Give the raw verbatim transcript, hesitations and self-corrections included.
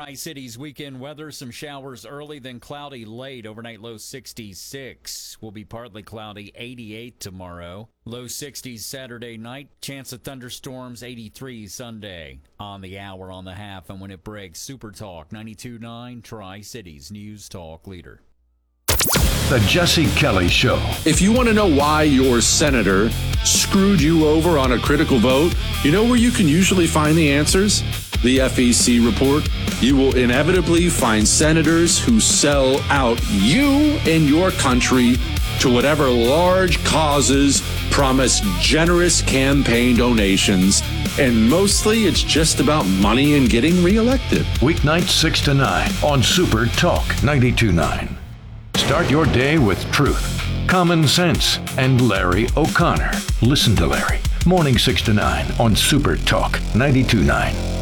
Tri-Cities weekend weather, some showers early, then cloudy late. Overnight low sixty-six. Will be partly cloudy, eighty-eight tomorrow. Low sixties Saturday night. Chance of thunderstorms, eighty-three Sunday. On the hour, on the half, and when it breaks, Super Talk ninety-two point nine, Tri-Cities News Talk leader. The Jesse Kelly Show. If you want to know why your senator screwed you over on a critical vote, you know where you can usually find the answers? The F E C report. You will inevitably find senators who sell out you and your country to whatever large causes, promise generous campaign donations, and mostly it's just about money and getting reelected. Weeknights six to nine on Super Talk ninety-two point nine. Start your day with truth, common sense, and Larry O'Connor. Listen to Larry. Morning six to nine on Super Talk ninety-two point nine.